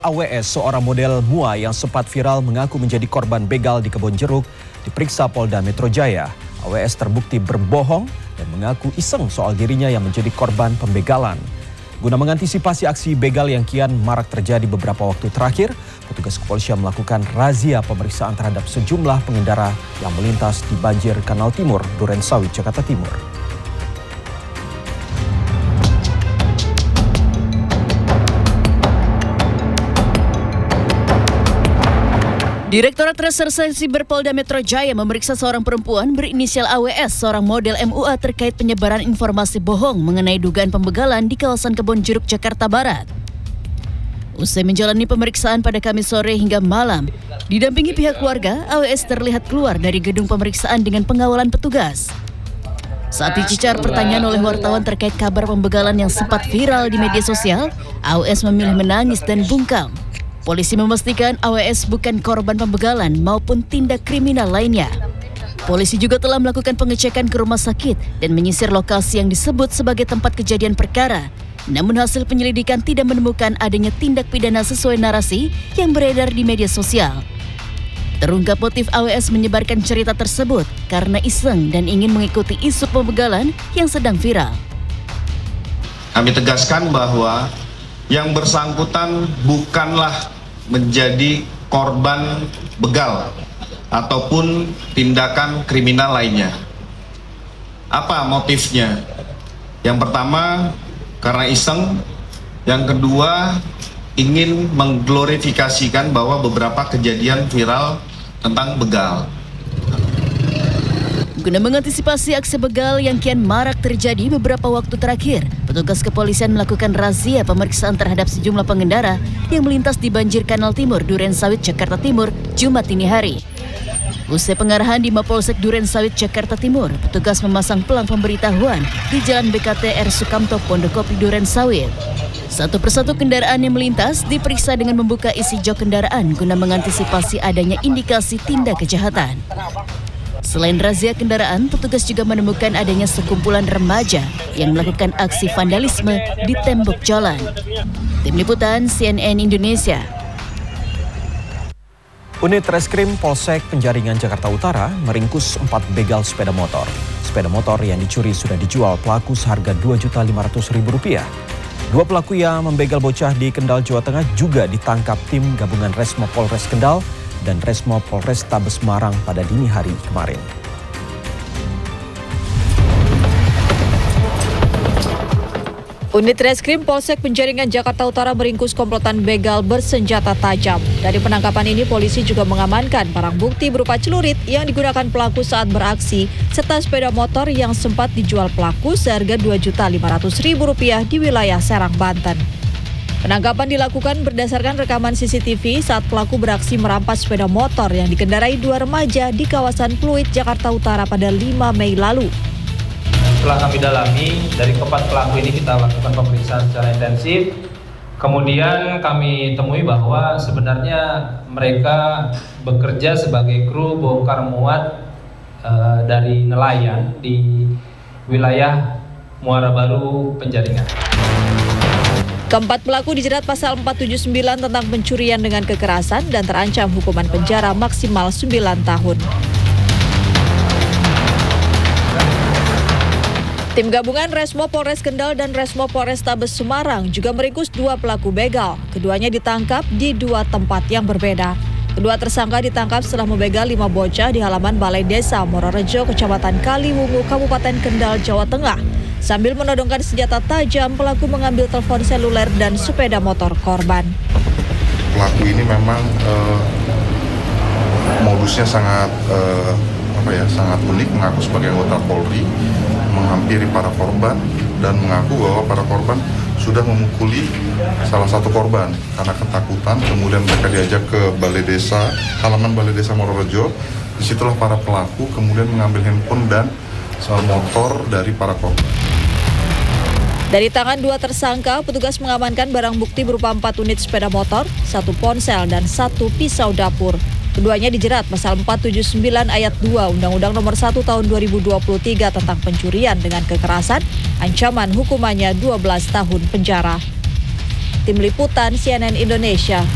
AWS, seorang model MUA yang sempat viral mengaku menjadi korban begal di Kebon Jeruk, diperiksa Polda Metro Jaya. AWS terbukti berbohong dan mengaku iseng soal dirinya yang menjadi korban pembegalan. Guna mengantisipasi aksi begal yang kian marak terjadi beberapa waktu terakhir, petugas kepolisian melakukan razia pemeriksaan terhadap sejumlah pengendara yang melintas di banjir Kanal Timur, Durensawit, Jakarta Timur. Direktorat Reserse Siber Polda Metro Jaya memeriksa seorang perempuan berinisial AWS, seorang model MUA terkait penyebaran informasi bohong mengenai dugaan pembegalan di kawasan Kebon Jeruk, Jakarta Barat. Usai menjalani pemeriksaan pada Kamis sore hingga malam, didampingi pihak keluarga, AWS terlihat keluar dari gedung pemeriksaan dengan pengawalan petugas. Saat dicecar pertanyaan oleh wartawan terkait kabar pembegalan yang sempat viral di media sosial, AWS memilih menangis dan bungkam. Polisi memastikan AWS bukan korban pembegalan maupun tindak kriminal lainnya. Polisi juga telah melakukan pengecekan ke rumah sakit dan menyisir lokasi yang disebut sebagai tempat kejadian perkara. Namun hasil penyelidikan tidak menemukan adanya tindak pidana sesuai narasi yang beredar di media sosial. Terungkap motif AWS menyebarkan cerita tersebut karena iseng dan ingin mengikuti isu pembegalan yang sedang viral. Kami tegaskan bahwa yang bersangkutan bukanlah menjadi korban begal ataupun tindakan kriminal lainnya. Apa motifnya? Yang pertama, karena iseng. Yang kedua, ingin mengglorifikasikan bahwa beberapa kejadian viral tentang begal. Guna mengantisipasi aksi begal yang kian marak terjadi beberapa waktu terakhir, petugas kepolisian melakukan razia pemeriksaan terhadap sejumlah pengendara yang melintas di banjir Kanal Timur, Durensawit, Jakarta Timur, Jumat dini hari. Usai pengarahan di Mapolsek Durensawit, Jakarta Timur, petugas memasang pelang pemberitahuan di Jalan BKT R. Sukamto, Pondokopi, Durensawit. Satu persatu kendaraan yang melintas diperiksa dengan membuka isi jok kendaraan guna mengantisipasi adanya indikasi tindak kejahatan. Selain razia kendaraan, petugas juga menemukan adanya sekumpulan remaja yang melakukan aksi vandalisme di tembok jalan. Tim Liputan CNN Indonesia. Unit Reskrim Polsek Penjaringan Jakarta Utara meringkus 4 begal sepeda motor. Sepeda motor yang dicuri sudah dijual pelaku seharga Rp2.500.000. 2 pelaku yang membegal bocah di Kendal, Jawa Tengah juga ditangkap tim gabungan Resmo Polres Kendal dan Resmo Polres Tabes Semarang pada dini hari kemarin. Unit Reskrim Polsek Penjaringan Jakarta Utara meringkus komplotan begal bersenjata tajam. Dari penangkapan ini, polisi juga mengamankan barang bukti berupa celurit yang digunakan pelaku saat beraksi, serta sepeda motor yang sempat dijual pelaku seharga Rp2.500.000 di wilayah Serang, Banten. Penangkapan dilakukan berdasarkan rekaman CCTV saat pelaku beraksi merampas sepeda motor yang dikendarai 2 remaja di kawasan Pluit, Jakarta Utara pada 5 Mei lalu. Setelah kami dalami, dari keempat pelaku ini kita lakukan pemeriksaan secara intensif. Kemudian kami temui bahwa sebenarnya mereka bekerja sebagai kru bongkar muat dari nelayan di wilayah Muara Baru, Penjaringan. Keempat pelaku dijerat pasal 479 tentang pencurian dengan kekerasan dan terancam hukuman penjara maksimal 9 tahun. Tim gabungan Resmo Polres Kendal dan Resmo Polres Tabes Semarang juga meringkus 2 pelaku begal. Keduanya ditangkap di 2 tempat yang berbeda. Kedua tersangka ditangkap setelah membegal 5 bocah di halaman Balai Desa Mororejo, Kecamatan Kaliwungu, Kabupaten Kendal, Jawa Tengah. Sambil menodongkan senjata tajam, pelaku mengambil telepon seluler dan sepeda motor korban. Pelaku ini memang modusnya sangat unik, mengaku sebagai anggota Polri, menghampiri para korban dan mengaku bahwa para korban sudah memukuli salah satu korban karena ketakutan. Kemudian mereka diajak ke Balai Desa, halaman Balai Desa Mororejo. Disitulah para pelaku kemudian mengambil handphone dan motor dari para korban. Dari tangan 2 tersangka, petugas mengamankan barang bukti berupa 4 unit sepeda motor, 1 ponsel, dan 1 pisau dapur. Keduanya dijerat pasal 479 ayat 2 Undang-Undang Nomor 1 Tahun 2023 tentang pencurian dengan kekerasan, ancaman hukumannya 12 tahun penjara. Tim Liputan CNN Indonesia.